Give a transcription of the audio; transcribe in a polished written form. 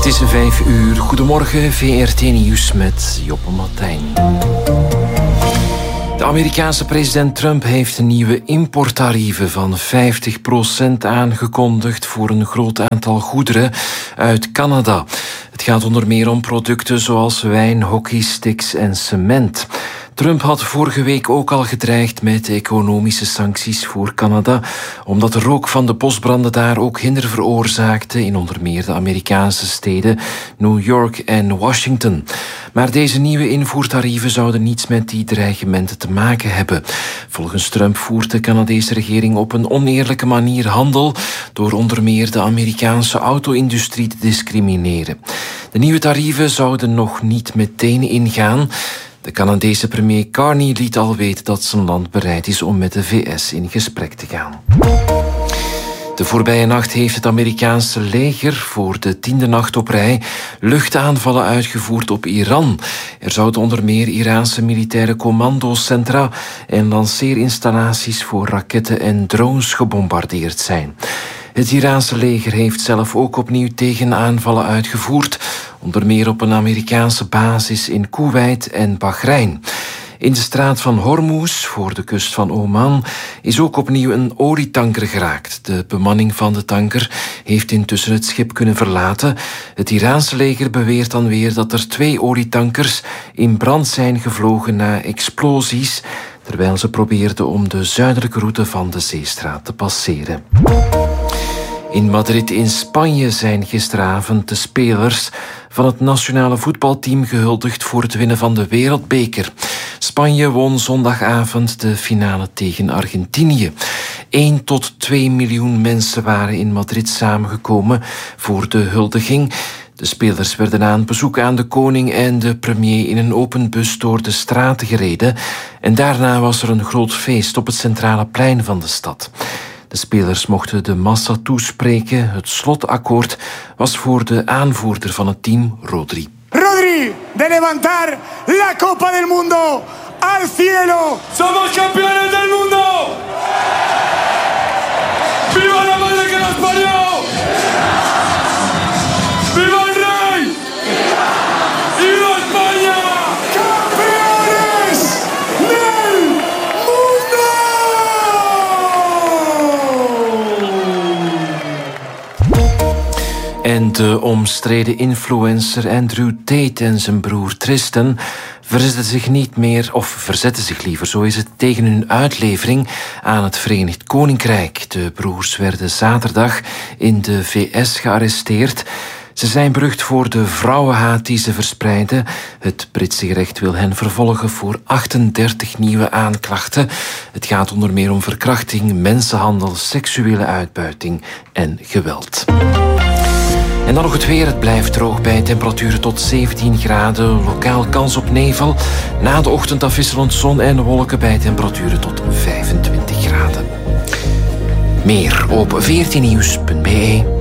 is 5 uur. Goedemorgen, VRT Nieuws met Joppe Martijn. De Amerikaanse president Trump heeft nieuwe importtarieven van 50% aangekondigd voor een groot aantal goederen uit Canada. Het gaat onder meer om producten zoals wijn, hockeysticks en cement. Trump had vorige week ook al gedreigd met economische sancties voor Canada, omdat de rook van de bosbranden daar ook hinder veroorzaakte in onder meer de Amerikaanse steden New York en Washington. Maar deze nieuwe invoertarieven zouden niets met die dreigementen te maken hebben. Volgens Trump voert de Canadese regering op een oneerlijke manier handel door onder meer de Amerikaanse auto-industrie te discrimineren. De nieuwe tarieven zouden nog niet meteen ingaan. De Canadese premier Carney liet al weten dat zijn land bereid is om met de VS in gesprek te gaan. De voorbije nacht heeft het Amerikaanse leger voor de 10e nacht op rij luchtaanvallen uitgevoerd op Iran. Er zouden onder meer Iraanse militaire commandocentra en lanceerinstallaties voor raketten en drones gebombardeerd zijn. Het Iraanse leger heeft zelf ook opnieuw tegenaanvallen uitgevoerd, onder meer op een Amerikaanse basis in Koeweit en Bahrein. In de straat van Hormuz, voor de kust van Oman, is ook opnieuw een olietanker geraakt. De bemanning van de tanker heeft intussen het schip kunnen verlaten. Het Iraanse leger beweert dan weer dat er 2 olietankers in brand zijn gevlogen na explosies, terwijl ze probeerden om de zuidelijke route van de zeestraat te passeren. In Madrid in Spanje zijn gisteravond de spelers van het nationale voetbalteam gehuldigd voor het winnen van de Wereldbeker. Spanje won zondagavond de finale tegen Argentinië. 1 tot 2 miljoen mensen waren in Madrid samengekomen voor de huldiging. De spelers werden na een bezoek aan de koning en de premier in een open bus door de straten gereden. En daarna was er een groot feest op het centrale plein van de stad. De spelers mochten de massa toespreken. Het slotakkoord was voor de aanvoerder van het team, Rodri. Rodri, de levantar la Copa del Mundo al cielo. Somos campeones del mundo. Viva la madre que nos parió. Viva el rey. Viva España. Campeones del mundo. En de omstreden influencer Andrew Tate en zijn broer Tristan verzetten zich liever, zo is het, tegen hun uitlevering aan het Verenigd Koninkrijk. De broers werden zaterdag in de VS gearresteerd. Ze zijn berucht voor de vrouwenhaat die ze verspreiden. Het Britse gerecht wil hen vervolgen voor 38 nieuwe aanklachten. Het gaat onder meer om verkrachting, mensenhandel, seksuele uitbuiting en geweld. En dan nog het weer. Het blijft droog bij temperaturen tot 17 graden. Lokaal kans op nevel. Na de ochtend afwisselend zon en wolken bij temperaturen tot 25 graden. Meer op 14nieuws.be.